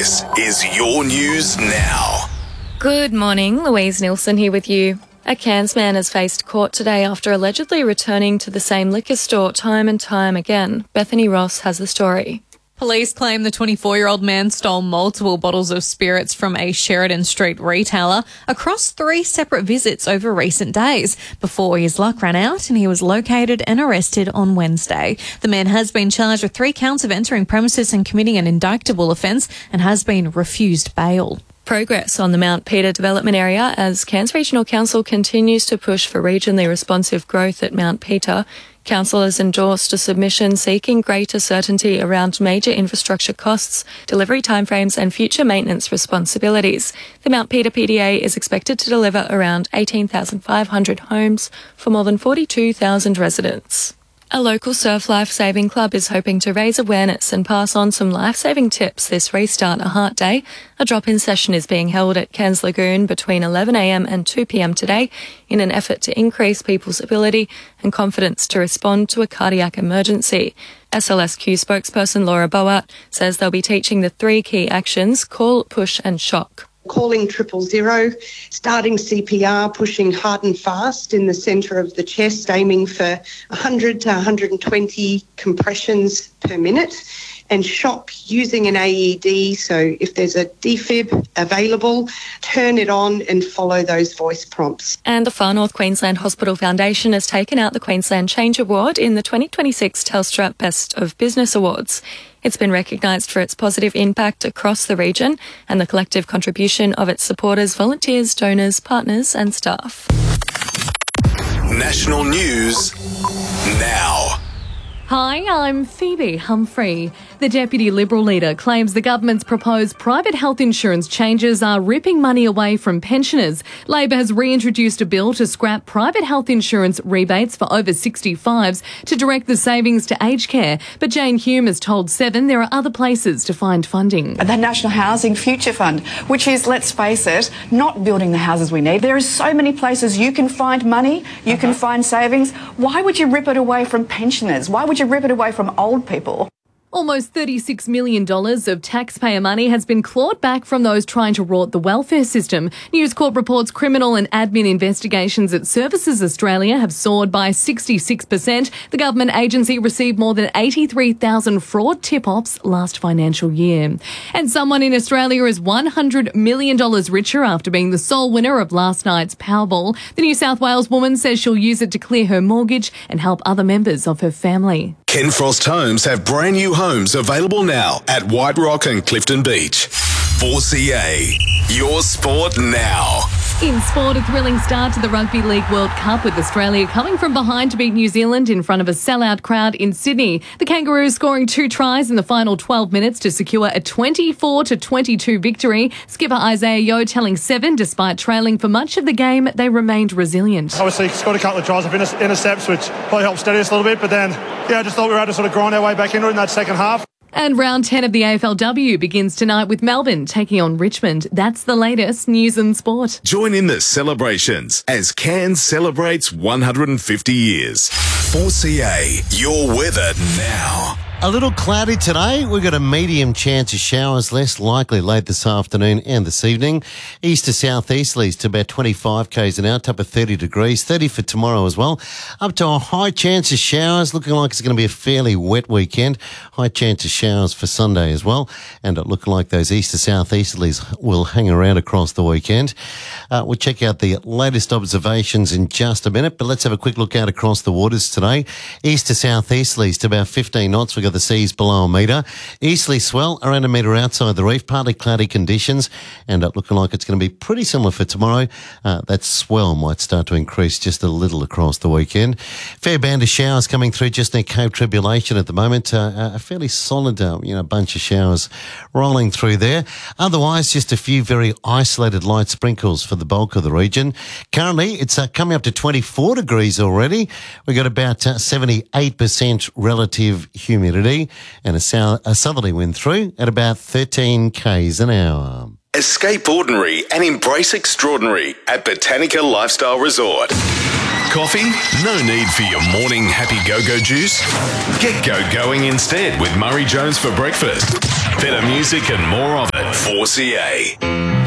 This is your news now. Good morning, Louise Nielsen here with you. A Cairns man has faced court today after allegedly returning to the same liquor store time and time again. Bethany Ross has the story. Police claim the 24-year-old man stole multiple bottles of spirits from a Sheridan Street retailer across 3 separate visits over recent days before his luck ran out and he was located and arrested on Wednesday. The man has been charged with 3 counts of entering premises and committing an indictable offence and has been refused bail. Progress on the Mount Peter development area as Cairns Regional Council continues to push for regionally responsive growth at Mount Peter. Council has endorsed a submission seeking greater certainty around major infrastructure costs, delivery timeframes and future maintenance responsibilities. The Mount Peter PDA is expected to deliver around 18,500 homes for more than 42,000 residents. A local surf life-saving club is hoping to raise awareness and pass on some life-saving tips this Restart a Heart Day. A drop-in session is being held at Cairns Lagoon between 11am and 2pm today in an effort to increase people's ability and confidence to respond to a cardiac emergency. SLSQ spokesperson Laura Boat says they'll be teaching the 3 key actions: call, push and shock. Calling 000, starting CPR, pushing hard and fast in the centre of the chest, aiming for 100 to 120 compressions per minute, and shock using an AED. So if there's a defib available, turn it on and follow those voice prompts. And the Far North Queensland Hospital Foundation has taken out the Queensland Change Award in the 2026 Telstra Best of Business Awards. It's been recognised for its positive impact across the region and the collective contribution of its supporters, volunteers, donors, partners and staff. National news now. Hi, I'm Phoebe Humphrey. The Deputy Liberal leader claims the government's proposed private health insurance changes are ripping money away from pensioners. Labor has reintroduced a bill to scrap private health insurance rebates for over 65s to direct the savings to aged care. But Jane Hume has told Seven there are other places to find funding. The National Housing Future Fund, which is, let's face it, not building the houses we need. There are so many places you can find money, you can find savings. Why would you rip it away from pensioners? Why would you rip it away from old people? Almost $36 million of taxpayer money has been clawed back from those trying to rort the welfare system. News Corp reports criminal and admin investigations at Services Australia have soared by 66%. The government agency received more than 83,000 fraud tip-offs last financial year. And someone in Australia is $100 million richer after being the sole winner of last night's Powerball. The New South Wales woman says she'll use it to clear her mortgage and help other members of her family. Ken Frost Homes have brand new homes available now at White Rock and Clifton Beach. 4CA, your sport now. In sport, a thrilling start to the Rugby League World Cup with Australia coming from behind to beat New Zealand in front of a sellout crowd in Sydney. The Kangaroos scoring 2 tries in the final 12 minutes to secure a 24-22 victory. Skipper Isaiah Yeo telling Seven, despite trailing for much of the game, they remained resilient. Obviously, scored a couple of tries of intercepts, which probably helped steady us a little bit, but then, I just thought we were able to sort of grind our way back into it in that second half. And round 10 of the AFLW begins tonight with Melbourne taking on Richmond. That's the latest news and sport. Join in the celebrations as Cairns celebrates 150 years. 4CA, your weather now. A little cloudy today. We've got a medium chance of showers, less likely late this afternoon and this evening. East to southeasterlies to about 25 k's an hour, up to 30 degrees, 30 for tomorrow as well. Up to a high chance of showers, looking like it's going to be a fairly wet weekend. High chance of showers for Sunday as well. And it looking like those east to southeasterlies will hang around across the weekend. We'll check out the latest observations in just a minute, but let's have a quick look out across the waters today. East to southeasterlies to about 15 knots. We've got the seas below a metre. Easterly swell around a metre outside the reef. Partly cloudy conditions, and looking like it's going to be pretty similar for tomorrow. That swell might start to increase just a little across the weekend. Fair band of showers coming through just near Cape Tribulation at the moment. A fairly solid, bunch of showers rolling through there. Otherwise, just a few very isolated light sprinkles for the bulk of the region. Currently, it's coming up to 24 degrees already. We've got about 78% relative humidity and a southerly wind through at about 13 k's an hour. Escape ordinary and embrace extraordinary at Botanica Lifestyle Resort. coffee? No need for your morning happy go-go juice. Get go-going instead with Murray Jones for breakfast. Better music and more of it. 4CA.